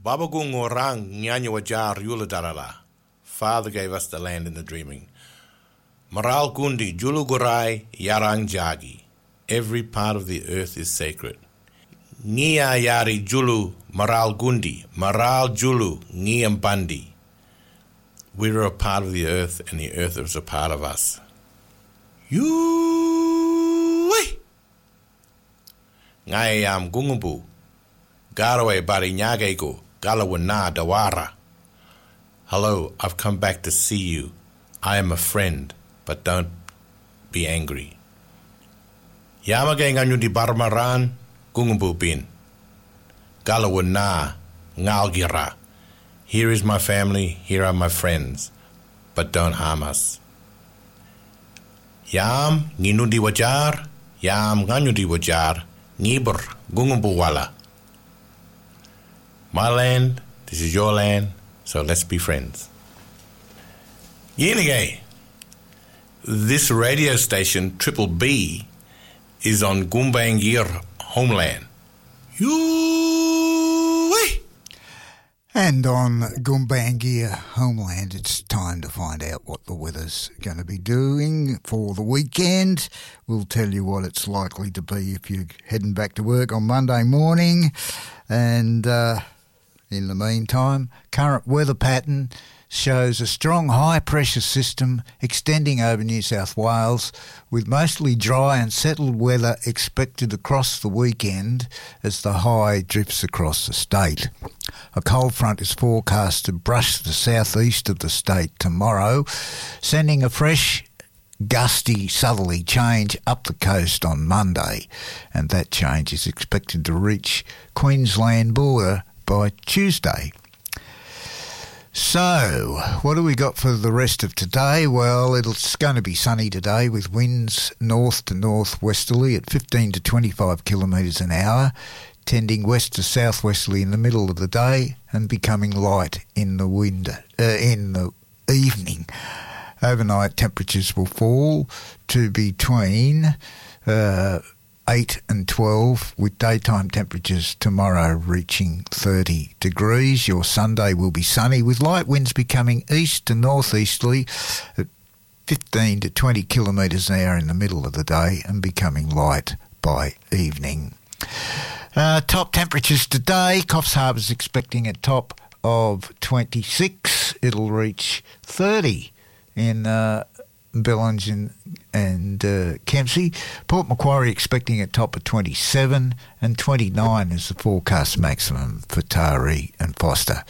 Babagung orang nyanyi wajar yula darala. Father gave us the land in the dreaming. Maral gundi julu gurai yarang jagi. Every part of the earth is sacred. Nia yari julu maral gundi, maral julu ngiam bandi. We are a part of the earth, and the earth is a part of us. Ngayam gungubu, garawe bari nyagego, galawana dawara. Hello, I've come back to see you. I am a friend, but don't be angry. Yamagay nganyo di barmaran, gungubu bin. Galawana, ngalgira. Here is my family, here are my friends, but don't harm us. Yam nginundi wajar, yam nganyudi wajar, ngibur gungumbuwala. My land, this is your land, so let's be friends. Yenigay, this radio station, Triple B, is on Gumbaynggirr homeland. And on Gumbaynggirr homeland, it's time to find out what the weather's going to be doing for the weekend. We'll tell you what it's likely to be if you're heading back to work on Monday morning. And in the meantime, current weather pattern shows a strong high-pressure system extending over New South Wales with mostly dry and settled weather expected across the weekend as the high drifts across the state. A cold front is forecast to brush the southeast of the state tomorrow, sending a fresh, gusty southerly change up the coast on Monday, and that change is expected to reach Queensland border by Tuesday. So, what do we got for the rest of today? Well, it's going to be sunny today with winds north to northwesterly at 15 to 25 kilometres an hour, tending west to southwesterly in the middle of the day and becoming light in the evening. Overnight temperatures will fall to between 8 and 12, with daytime temperatures tomorrow reaching 30 degrees. Your Sunday will be sunny with light winds becoming east to northeasterly at 15 to 20 kilometres an hour in the middle of the day and becoming light by evening. Top temperatures today, Coffs Harbour's expecting a top of 26. It'll reach 30 in Bellingen and Kempsey. Port Macquarie expecting a top of 27, and 29 is the forecast maximum for Taree and Foster.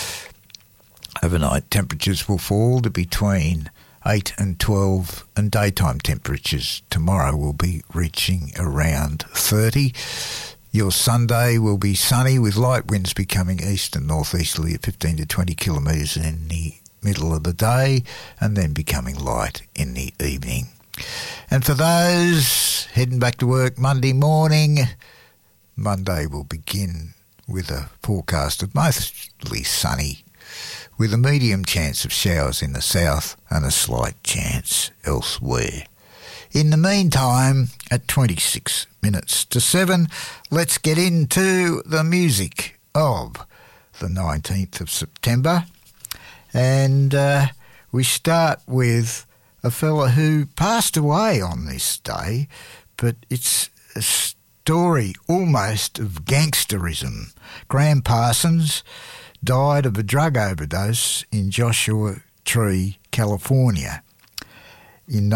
Overnight temperatures will fall to between 8 and 12, and daytime temperatures tomorrow will be reaching around 30. Your Sunday will be sunny with light winds becoming east and northeasterly at 15 to 20 kilometres in the middle of the day and then becoming light in the evening. And for those heading back to work Monday morning, Monday will begin with a forecast of mostly sunny with a medium chance of showers in the south and a slight chance elsewhere. In the meantime, at 26 minutes to 7, let's get into the music of the 19th of September. And we start with a fella who passed away on this day, but it's a story almost of gangsterism. Graham Parsons died of a drug overdose in Joshua Tree, California in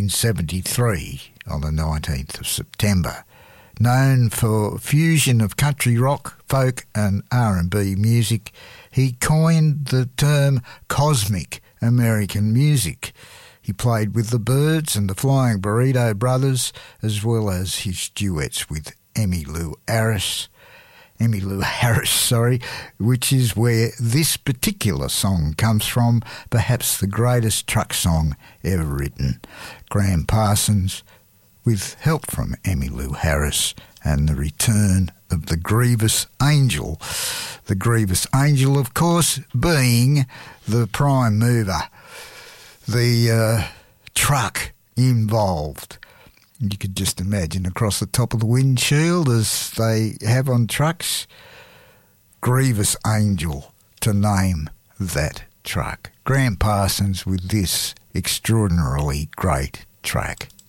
1973 on the 19th of September. Known for fusion of country rock, folk and R&B music, he coined the term cosmic American music. He played with the Byrds and the Flying Burrito Brothers, as well as his duets with Emmylou Harris, which is where this particular song comes from, perhaps the greatest truck song ever written. Graham Parsons, with help from Emmylou Harris, and the return of the Grievous Angel. The Grievous Angel, of course, being the prime mover, the truck involved. You could just imagine across the top of the windshield, as they have on trucks, grievous angel to name that truck. Graham Parsons with this extraordinarily great track.